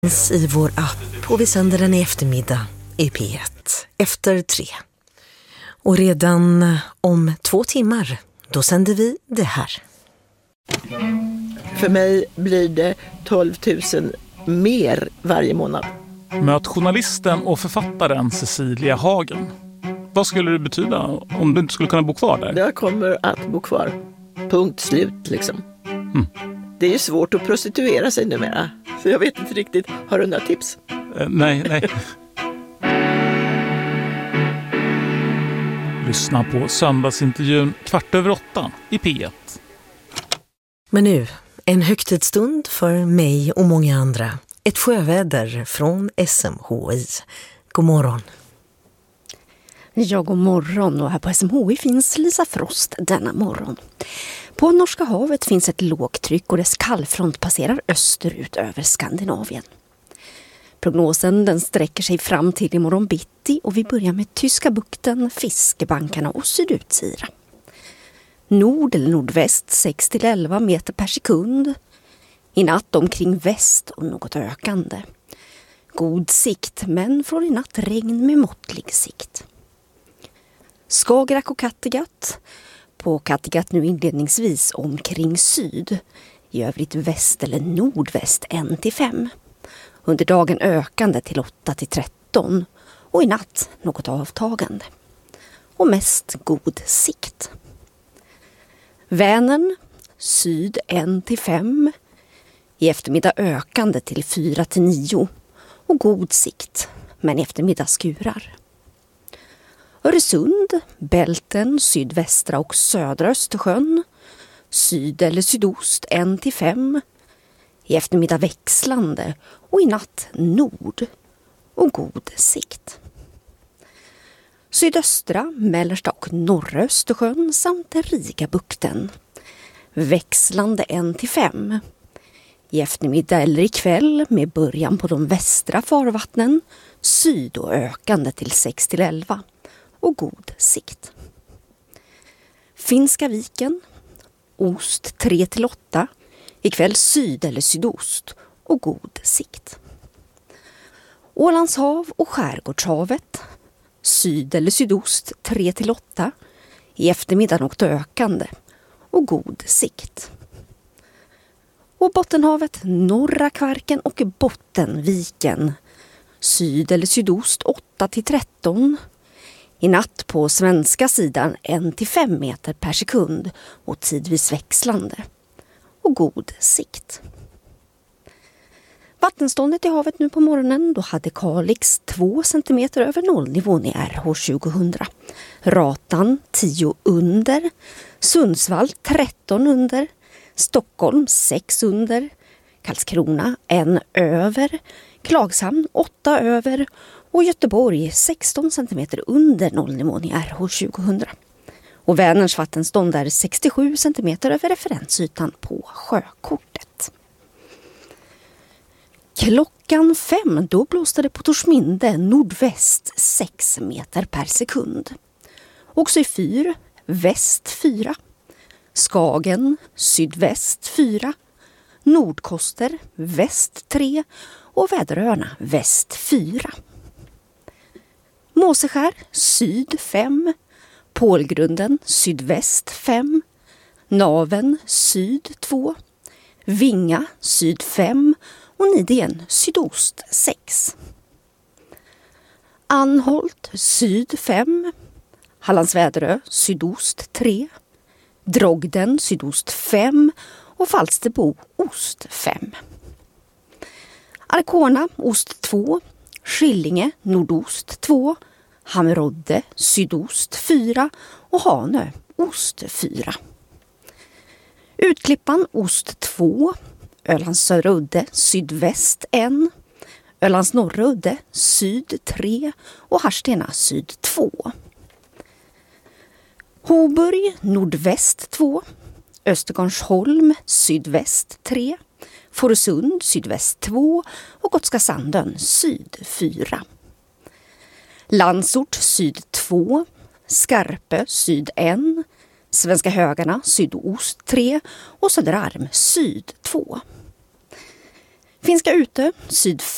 I vår app och vi sänder den i eftermiddag i P1 efter 3. Och redan om 2 timmar då sänder vi det här. För mig blir det 12 000 mer varje månad. Möt journalisten och författaren Cecilia Hagen. Vad skulle det betyda om du inte skulle kunna bo kvar där? Jag kommer att bo kvar. Punkt slut liksom. Det är ju svårt att prostituera sig numera. Så jag vet inte riktigt. Har du några tips? Nej. Lyssna på söndagsintervjun 7:15 i P1. Men nu, en högtidsstund för mig och många andra. Ett sjöväder från SMHI. God morgon. Ja, god morgon, och här på SMHI finns Lisa Frost denna morgon. På Norska havet finns ett lågtryck och dess kallfront passerar österut över Skandinavien. Prognosen den sträcker sig fram till imorgon bitti och vi börjar med Tyska bukten, Fiskebankarna och Sydutsira. Nord eller nordväst 6-11 meter per sekund. I natt omkring väst och något ökande. God sikt, men från i natt regn med måttlig sikt. Skagerrak och Kattegatt. På Kattegatt nu inledningsvis omkring syd. I övrigt väst eller nordväst 1-5. Under dagen ökande till 8-13. Och i natt något avtagande. Och mest god sikt. Vänern syd 1-5. I eftermiddag ökande till 4-9. Och god sikt, men i eftermiddag skurar. Öresund, Bälten, sydvästra och södra Östersjön. Syd eller sydost 1-5. I eftermiddag växlande och i natt nord och god sikt. Sydöstra, mellersta och norra Östersjön samt Rigabukten. Växlande 1-5. I eftermiddag eller ikväll med början på de västra farvattnen. Syd och ökande till 6-11. Och god sikt. Finska viken. Ost 3-8. Ikväll syd eller sydost. Och god sikt. Ålands hav och Skärgårdshavet. Syd eller sydost 3-8. I eftermiddag något ökande. Och god sikt. Och Bottenhavet, norra Kvarken och Bottenviken. Syd eller sydost 8-13. I natt på svenska sidan 1-5 meter per sekund och tidvis växlande. Och god sikt. Vattenståndet i havet nu på morgonen, då hade Kalix 2 centimeter över nollnivån i RH 2000. Ratan 10 under. Sundsvall 13 under. Stockholm 6 under. Karlskrona 1 över. Klagshamn 8 över. Och Göteborg 16 centimeter under nollnivån i RH 2000. Och Vänerns vattenstånd är 67 centimeter över referensytan på sjökortet. Klockan 5 då blåste det på Torsminde nordväst 6 meter per sekund. Också i Fyr väst 4. Skagen sydväst 4. Nordkoster väst 3 och Väderöarna väst 4. Måseskär syd 5. Pålgrunden sydväst 5. Naven syd 2. Vinga syd 5 och Nidingen sydost 6. Anholt syd 5. Hallandsväderö sydost 3. Drogden sydost 5 och Falsterbo ost 5. Arkona ost 2. Skillinge nordost 2. Hammerodde sydost 4 och Hanö ost 4. Utklippan ost 2. Ölands södra udde sydväst 1. Ölands norra udde syd 3 och Harstena syd 2. Hoburg nordväst 2. Östergarnsholm sydväst 3. Fårösund sydväst 2 och Gotska Sandön syd 4. Landsort syd 2. Skarpö syd 1. Svenska Högarna sydost 3 och Söderarm syd 2. Finska Utö syd